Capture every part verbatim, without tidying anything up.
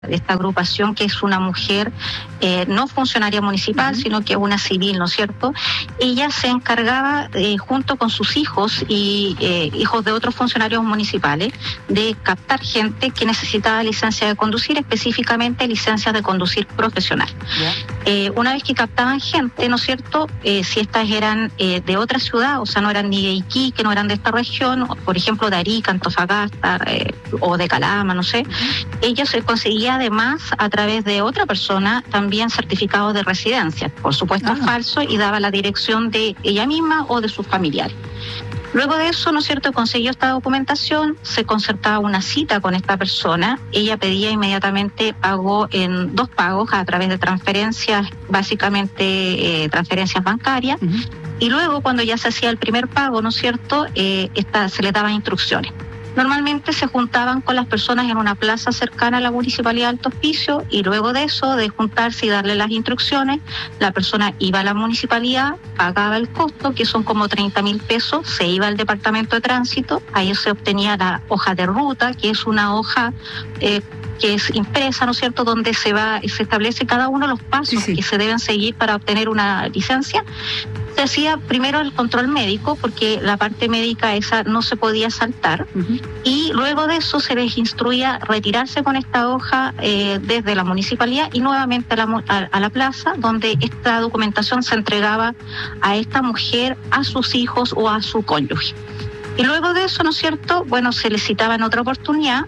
esta agrupación, que es una mujer eh, no funcionaria municipal, uh-huh. sino que una civil, ¿no es cierto? Ella se encargaba, eh, junto con sus hijos y eh, hijos de otros funcionarios municipales, de captar gente que necesitaba licencia de conducir, específicamente licencias de conducir profesional. Yeah. Eh, una vez que captaban gente, ¿no es cierto? Eh, si estas eran eh, de otra ciudad, o sea, no eran ni de Iquique, no eran de esta región, por ejemplo, de Arica, Antofagasta eh, o de Calama, no sé, uh-huh. ellos se conseguían además a través de otra persona también certificado de residencia, por supuesto ah. falso, y daba la dirección de ella misma o de sus familiares. Luego de eso, ¿no es cierto?, consiguió esta documentación, se concertaba una cita con esta persona, ella pedía inmediatamente pago en dos pagos a través de transferencias, básicamente eh, transferencias bancarias, uh-huh. y luego cuando ya se hacía el primer pago, ¿no es cierto?, eh, esta, se le daban instrucciones. Normalmente se juntaban con las personas en una plaza cercana a la Municipalidad de Alto Hospicio y luego de eso, de juntarse y darle las instrucciones, la persona iba a la municipalidad, pagaba el costo, que son como treinta mil pesos, se iba al departamento de tránsito, ahí se obtenía la hoja de ruta, que es una hoja eh, que es impresa, ¿no es cierto?, donde se va, se establece cada uno de los pasos sí, sí. que se deben seguir para obtener una licencia. Se hacía primero el control médico, porque la parte médica esa no se podía saltar, uh-huh. y luego de eso se les instruía retirarse con esta hoja eh, desde la municipalidad y nuevamente a la, a, a la plaza, donde esta documentación se entregaba a esta mujer, a sus hijos o a su cónyuge. Y luego de eso, ¿no es cierto?, bueno, se les citaba en otra oportunidad,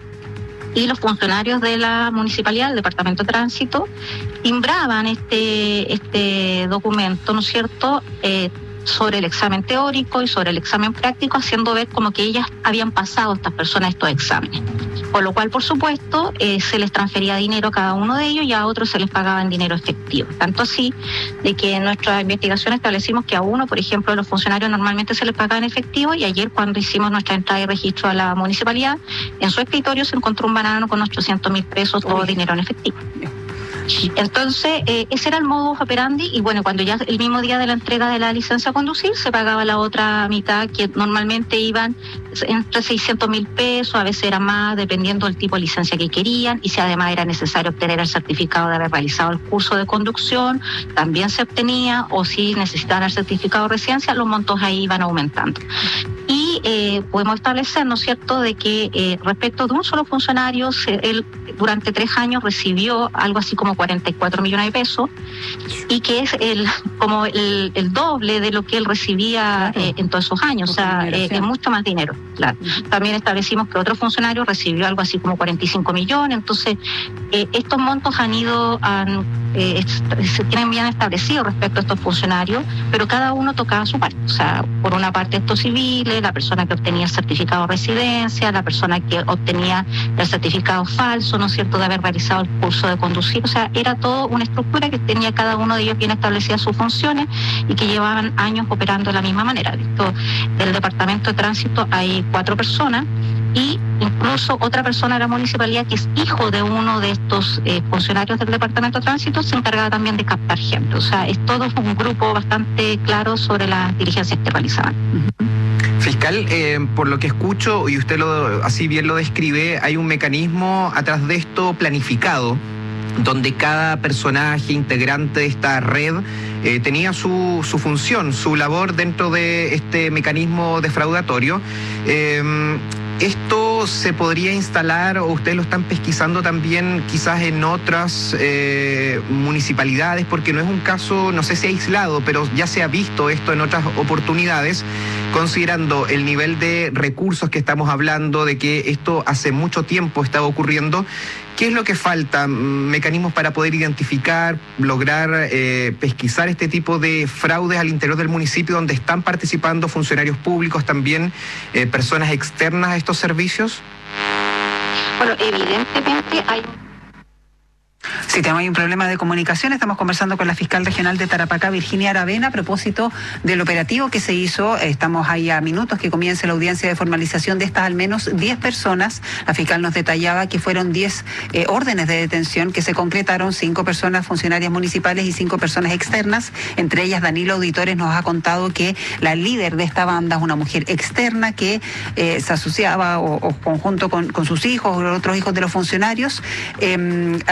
y los funcionarios de la municipalidad, del departamento de tránsito, timbraban este, este documento, ¿no es cierto?, eh, sobre el examen teórico y sobre el examen práctico, haciendo ver como que ellas habían pasado, estas personas, estos exámenes. Por lo cual, por supuesto, eh, se les transfería dinero a cada uno de ellos y a otros se les pagaba en dinero efectivo. Tanto así de que en nuestra investigación establecimos que a uno, por ejemplo, a los funcionarios normalmente se les pagaba en efectivo, y ayer cuando hicimos nuestra entrada y registro a la municipalidad, en su escritorio se encontró un banano con ochocientos mil pesos todo dinero en efectivo. Entonces, eh, ese era el modus operandi, y bueno, cuando ya el mismo día de la entrega de la licencia a conducir, se pagaba la otra mitad, que normalmente iban entre seiscientos mil pesos, a veces era más, dependiendo del tipo de licencia que querían, y si además era necesario obtener el certificado de haber realizado el curso de conducción, también se obtenía, o si necesitaban el certificado de residencia, los montos ahí iban aumentando. Y eh, podemos establecer, ¿no es cierto?, de que eh, respecto de un solo funcionario, se, él durante tres años recibió algo así como cuarenta y cuatro millones de pesos, y que es el como el, el doble de lo que él recibía claro. eh, en todos esos años, o sea, eh, es mucho más dinero. Claro. Uh-huh. También establecimos que otro funcionario recibió algo así como cuarenta y cinco millones, entonces eh, estos montos han ido, han, eh, se tienen bien establecidos respecto a estos funcionarios, pero cada uno tocaba su parte, o sea, por una parte estos civiles, la persona que obtenía el certificado de residencia, la persona que obtenía el certificado falso, ¿no es cierto?, de haber realizado el curso de conducir, o sea, era todo una estructura que tenía cada uno de ellos bien establecidas sus funciones y que llevaban años operando de la misma manera. Esto, del departamento de tránsito hay cuatro personas, y incluso otra persona de la municipalidad, que es hijo de uno de estos eh, funcionarios del departamento de tránsito, se encargaba también de captar gente. O sea, es todo un grupo bastante claro sobre las diligencias que realizaban. Uh-huh. Fiscal, eh, por lo que escucho, y usted lo, así bien lo describe, hay un mecanismo atrás de esto planificado, donde cada personaje integrante de esta red eh, tenía su, su función, su labor dentro de este mecanismo defraudatorio. Eh, ¿Esto se podría instalar, o ustedes lo están pesquisando también quizás en otras eh, municipalidades? Porque no es un caso, no sé si aislado, pero ya se ha visto esto en otras oportunidades, considerando el nivel de recursos que estamos hablando, de que esto hace mucho tiempo está ocurriendo. ¿Qué es lo que falta? ¿Mecanismos para poder identificar, lograr eh, pesquisar este tipo de fraudes al interior del municipio, donde están participando funcionarios públicos, también eh, personas externas a estos servicios? Bueno, evidentemente hay... Sí, tenemos ahí un problema de comunicación. Estamos conversando con la fiscal regional de Tarapacá, Virginia Aravena, a propósito del operativo que se hizo. Estamos ahí a minutos que comience la audiencia de formalización de estas al menos diez personas. La fiscal nos detallaba que fueron diez eh, órdenes de detención que se concretaron, cinco personas funcionarias municipales y cinco personas externas. Entre ellas, Danilo Auditores nos ha contado que la líder de esta banda es una mujer externa que eh, se asociaba o, o conjunto con, con sus hijos o otros hijos de los funcionarios. Eh,